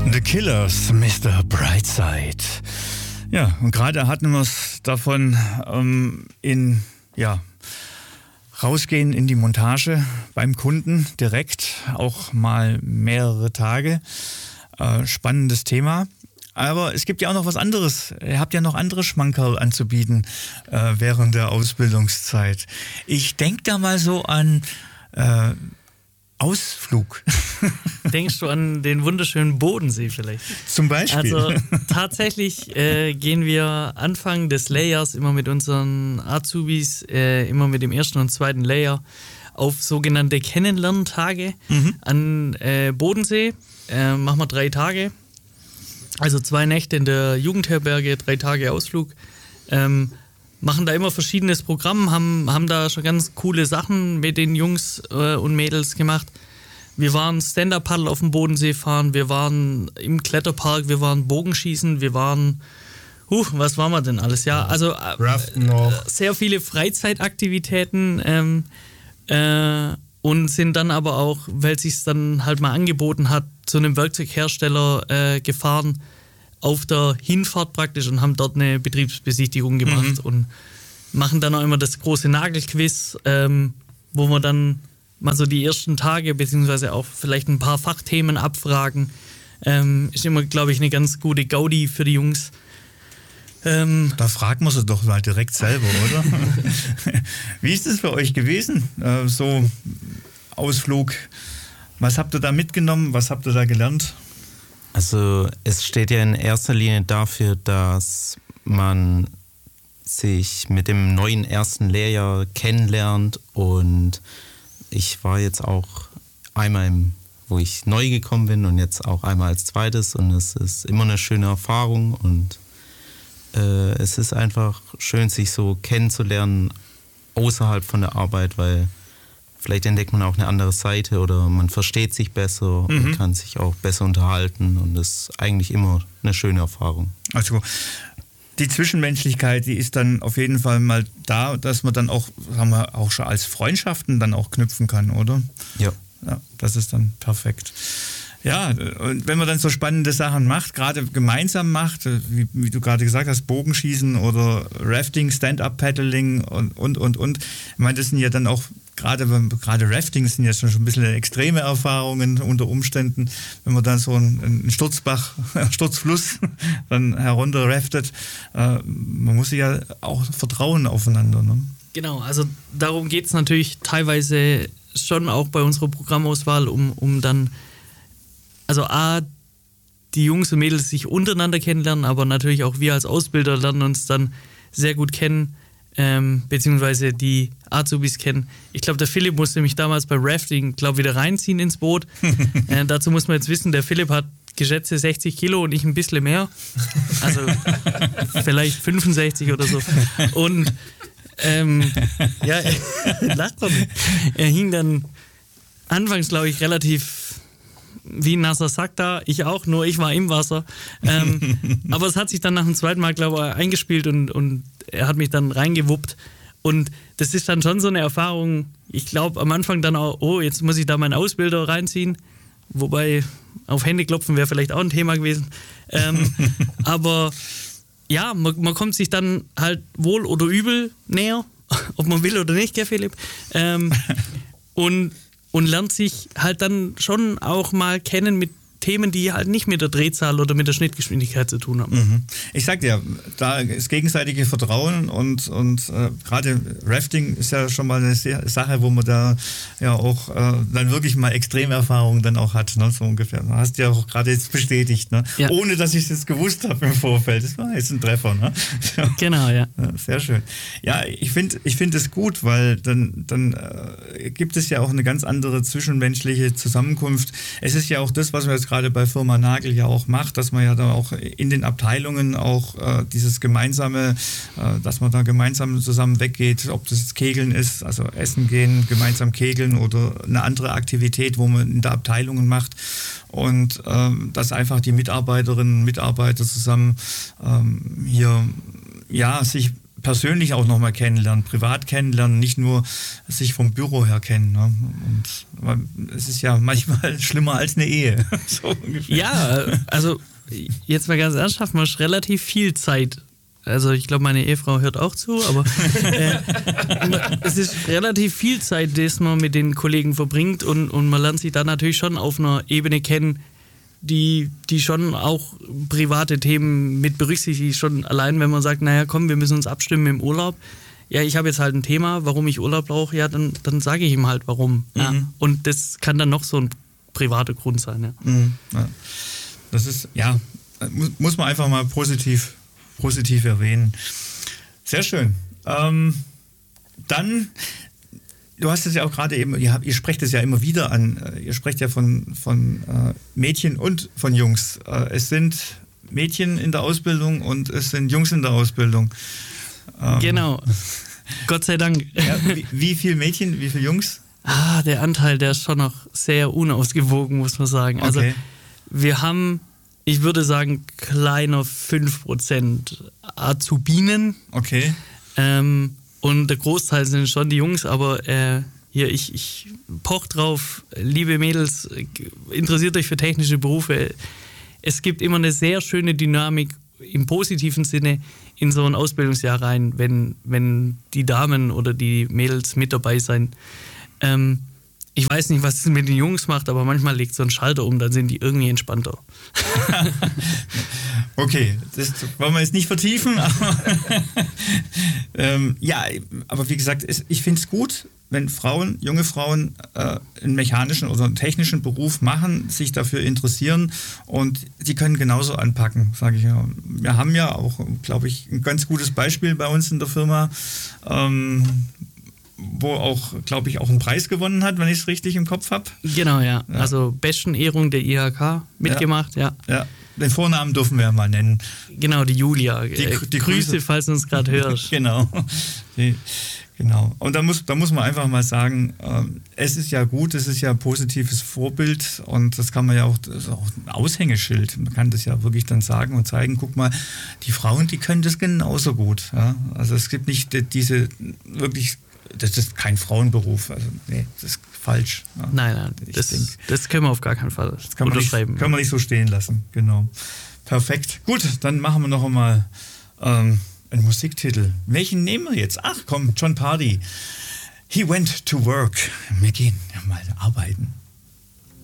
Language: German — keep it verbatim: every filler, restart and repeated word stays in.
The Killers, Mister Brightside. Ja, und gerade hatten wir es davon, ähm, in, ja, rausgehen in die Montage beim Kunden direkt, auch mal mehrere Tage. Äh, spannendes Thema. Aber es gibt ja auch noch was anderes. Ihr habt ja noch andere Schmankerl anzubieten äh, während der Ausbildungszeit. Ich denke da mal so an äh, Ausflug. Denkst du an den wunderschönen Bodensee vielleicht? Zum Beispiel. Also tatsächlich äh, gehen wir Anfang des Layers immer mit unseren Azubis, äh, immer mit dem ersten und zweiten Layer auf sogenannte Kennenlerntage mhm. an äh, Bodensee. Äh, machen wir drei Tage. Also zwei Nächte in der Jugendherberge, drei Tage Ausflug. Ähm, machen da immer verschiedenes Programm, haben, haben da schon ganz coole Sachen mit den Jungs äh, und Mädels gemacht. Wir waren Stand-Up-Paddle auf dem Bodensee fahren, wir waren im Kletterpark, wir waren Bogenschießen, wir waren, huh, was waren wir denn alles? Ja, also Raften noch. sehr viele Freizeitaktivitäten ähm, äh, und sind dann aber auch, weil es sich dann halt mal angeboten hat, zu einem Werkzeughersteller äh, gefahren, auf der Hinfahrt praktisch, und haben dort eine Betriebsbesichtigung gemacht mhm. und machen dann auch immer das große Nagelquiz, ähm, wo wir dann mal so die ersten Tage beziehungsweise auch vielleicht ein paar Fachthemen abfragen. Ähm, ist immer, glaube ich, eine ganz gute Gaudi für die Jungs. Ähm, da fragt man sie doch mal direkt selber, oder? Wie ist es für euch gewesen? Äh, so Ausflug. Was habt ihr da mitgenommen? Was habt ihr da gelernt? Also es steht ja in erster Linie dafür, dass man sich mit dem neuen ersten Lehrjahr kennenlernt, und ich war jetzt auch einmal, im, wo ich neu gekommen bin, und jetzt auch einmal als zweites, und es ist immer eine schöne Erfahrung, und äh, es ist einfach schön, sich so kennenzulernen außerhalb von der Arbeit, weil vielleicht entdeckt man auch eine andere Seite oder man versteht sich besser mhm. und kann sich auch besser unterhalten, und das ist eigentlich immer eine schöne Erfahrung. Also die Zwischenmenschlichkeit, die ist dann auf jeden Fall mal da, dass man dann auch, sagen wir, auch schon als Freundschaften dann auch knüpfen kann, oder? Ja. Ja, das ist dann perfekt. Ja, und wenn man dann so spannende Sachen macht, gerade gemeinsam macht, wie, wie du gerade gesagt hast, Bogenschießen oder Rafting, Stand-Up-Paddling und, und, und, und. Ich meine, das sind ja dann auch, gerade, gerade Rafting sind ja schon ein bisschen extreme Erfahrungen unter Umständen, wenn man dann so einen, einen Sturzbach, Sturzfluss dann herunter raftet. Äh, man muss sich ja auch vertrauen aufeinander, ne? Genau, also darum geht es natürlich teilweise schon auch bei unserer Programmauswahl, um, um dann Also A, die Jungs und Mädels sich untereinander kennenlernen, aber natürlich auch wir als Ausbilder lernen uns dann sehr gut kennen, ähm, beziehungsweise die Azubis kennen. Ich glaube, der Philipp musste mich damals beim Rafting, glaube wieder reinziehen ins Boot. äh, dazu muss man jetzt wissen, der Philipp hat geschätzte sechzig Kilo und ich ein bisschen mehr. Also vielleicht fünfundsechzig oder so. Und ähm, ja, lacht doch nicht. Er hing dann anfangs, glaube ich, relativ wie ein nasser Sack da, ich auch, nur ich war im Wasser. Ähm, aber es hat sich dann nach dem zweiten Mal, glaube ich, eingespielt und, und er hat mich dann reingewuppt. Und das ist dann schon so eine Erfahrung, ich glaube am Anfang dann auch, oh, jetzt muss ich da meinen Ausbilder reinziehen. Wobei auf Hände klopfen wäre vielleicht auch ein Thema gewesen. Ähm, aber ja, man, man kommt sich dann halt wohl oder übel näher, ob man will oder nicht, gell Philipp? Ähm, und Und lernt sich halt dann schon auch mal kennen mit Themen, die halt nicht mit der Drehzahl oder mit der Schnittgeschwindigkeit zu tun haben. Mhm. Ich sag dir, da ist gegenseitige Vertrauen und, und äh, gerade Rafting ist ja schon mal eine Sache, wo man da ja auch äh, dann wirklich mal Extremerfahrungen dann auch hat, ne, so ungefähr. Du hast ja auch gerade jetzt bestätigt, ne? Ja. Ohne dass ich es jetzt gewusst habe im Vorfeld. Das war jetzt ein Treffer, ne? Genau, ja. Ja, sehr schön. Ja, ich finde ich finde es gut, weil dann, dann äh, gibt es ja auch eine ganz andere zwischenmenschliche Zusammenkunft. Es ist ja auch das, was wir jetzt gerade bei Firma Nagel ja auch macht, dass man ja da auch in den Abteilungen auch äh, dieses gemeinsame, äh, dass man da gemeinsam zusammen weggeht, ob das jetzt Kegeln ist, also essen gehen, gemeinsam kegeln oder eine andere Aktivität, wo man in der Abteilungen macht, und ähm, dass einfach die Mitarbeiterinnen und Mitarbeiter zusammen ähm, hier ja sich persönlich auch nochmal kennenlernen, privat kennenlernen, nicht nur sich vom Büro her kennen. Ne? Und es ist ja manchmal schlimmer als eine Ehe. So ungefähr. Ja, also jetzt mal ganz ernsthaft, man hat relativ viel Zeit. Also ich glaube, meine Ehefrau hört auch zu, aber äh, es ist relativ viel Zeit, die man mit den Kollegen verbringt und, und man lernt sich da natürlich schon auf einer Ebene kennen, die, die schon auch private Themen mit berücksichtigt. Schon allein, wenn man sagt, naja komm, wir müssen uns abstimmen im Urlaub. Ja, ich habe jetzt halt ein Thema, warum ich Urlaub brauche, ja, dann, dann sage ich ihm halt, warum. Mhm. Ja. Und das kann dann noch so ein privater Grund sein. Ja. Mhm. Ja. Das ist, ja, muss man einfach mal positiv, positiv erwähnen. Sehr schön. Ähm, dann... Du hast es ja auch gerade eben, ihr, habt, ihr sprecht es ja immer wieder an, ihr sprecht ja von, von äh, Mädchen und von Jungs. Äh, es sind Mädchen in der Ausbildung und es sind Jungs in der Ausbildung. Ähm, genau, Gott sei Dank. Ja, wie, wie viele Mädchen, wie viele Jungs? Ah, der Anteil, der ist schon noch sehr unausgewogen, muss man sagen. Also okay. Wir haben, ich würde sagen, kleiner fünf Prozent Azubinen. Okay. Ähm, Und der Großteil sind schon die Jungs, aber äh, hier, ich, ich poch drauf, liebe Mädels, interessiert euch für technische Berufe. Es gibt immer eine sehr schöne Dynamik im positiven Sinne in so ein Ausbildungsjahr rein, wenn, wenn die Damen oder die Mädels mit dabei sind. Ähm, ich weiß nicht, was es mit den Jungs macht, aber manchmal legt so ein Schalter um, dann sind die irgendwie entspannter. Okay, das wollen wir jetzt nicht vertiefen. Aber ähm, ja, aber wie gesagt, ich finde es gut, wenn Frauen, junge Frauen äh, einen mechanischen oder einen technischen Beruf machen, sich dafür interessieren und sie können genauso anpacken, sage ich ja. Wir haben ja auch, glaube ich, ein ganz gutes Beispiel bei uns in der Firma, ähm, wo auch, glaube ich, auch einen Preis gewonnen hat, wenn ich es richtig im Kopf habe. Genau, ja. ja. Also Besten-Ehrung der I H K mitgemacht, ja. ja. ja. Den Vornamen dürfen wir ja mal nennen. Genau, die Julia. Die, die Grüße, Grüße, falls du uns gerade hörst. Genau. Die, genau. Und da muss, da muss man einfach mal sagen, äh, es ist ja gut, es ist ja ein positives Vorbild und das kann man ja auch, das ist auch ein Aushängeschild. Man kann das ja wirklich dann sagen und zeigen, guck mal, die Frauen, die können das genauso gut. Ja? Also es gibt nicht diese wirklich, das ist kein Frauenberuf. Also nee, das ist falsch. Ja? Nein, nein, das, denk, das können wir auf gar keinen Fall das kann unterschreiben. Man nicht, können wir nicht so stehen lassen, genau. Perfekt. Gut, dann machen wir noch einmal ähm, einen Musiktitel. Welchen nehmen wir jetzt? Ach komm, Jon Pardi. He went to work. Wir gehen ja mal arbeiten.